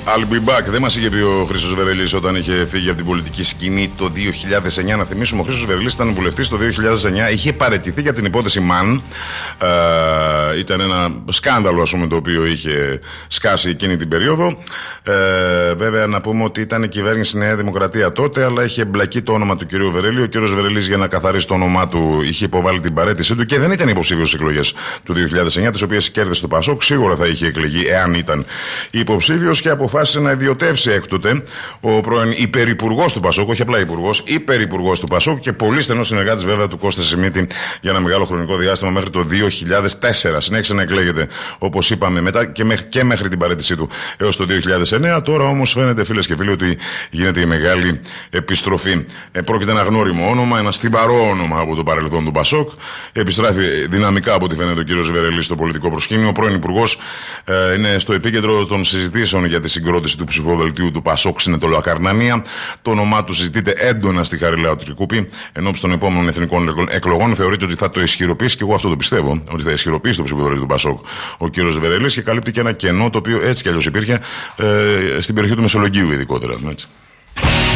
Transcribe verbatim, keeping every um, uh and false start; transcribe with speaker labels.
Speaker 1: I'll be back. Δεν μας είχε πει ο Χρήστος Βερελής όταν είχε φύγει από την πολιτική σκηνή το δύο χιλιάδες εννιά. Να θυμίσουμε, ο Χρήστος Βερελής ήταν βουλευτής το δύο χιλιάδες εννιά. Είχε παραιτηθεί για την υπόθεση Μαν. Ε, ήταν ένα σκάνδαλο, ας πούμε, το οποίο είχε σκάσει εκείνη την περίοδο. Ε, βέβαια, να πούμε ότι ήταν η κυβέρνηση Νέα Δημοκρατία τότε, αλλά είχε εμπλακεί το όνομα του κ. Βερελή. Ο κ. Βερελής, για να καθαρίσει το όνομά του, είχε υποβάλει την παραίτησή του και δεν ήταν υποψήφιος στις εκλογές του δύο χιλιάδες εννιά, τις οποίες κέρδισε το Πασόκ. Σίγουρα θα είχε εκλεγεί εάν ήταν υποψήφιος και αποφάσισε να ιδιωτεύσει έκτοτε ο πρώην υπερυπουργός του Πασόκ, όχι απλά υπουργός, υπερυπουργός του Πασόκ και πολύ στενός συνεργάτης βέβαια του Κώστα Σιμίτη για ένα μεγάλο χρονικό διάστημα μέχρι το δύο χιλιάδες τέσσερα. Συνέχισε να εκλέγεται, όπως είπαμε, μετά και μέχρι, και μέχρι την παραίτησή του έως το δύο χιλιάδες εννιά. Τώρα όμως φαίνεται, φίλες και φίλοι, ότι γίνεται η μεγάλη επιστροφή. Ε, πρόκειται ένα γνώριμο όνομα, ένα στιβαρό όνομα από το παρελθόν του Πασόκ. Επιστράφει δυναμικά, από ό,τι φαίνεται, ο κ. Βερελής στο πολιτικό προσκήνιο. Ο πρώην υπουργός ε, είναι στο επίκεντρο των συζητήσεων για τη συγκρότηση του ψηφοδελτίου του Πασόκ στην Ετωλοακαρνανία. Το όνομά του συζητείται έντονα στη Χαριλάου Τρικούπη. Ενώπιση των επόμενων εθνικών εκλογών θεωρείται ότι θα το ισχυροποιήσει, και εγώ αυτό το πιστεύω, ότι θα ισχυροποιήσει το ψηφοδελτίο του Πασόκ ο κ. Βερελής και καλύπτει και ένα κενό το οποίο έτσι κι αλλιώς υπήρχε ε, στην περιοχή του Μεσολογγίου, ειδικότερα. Έτσι.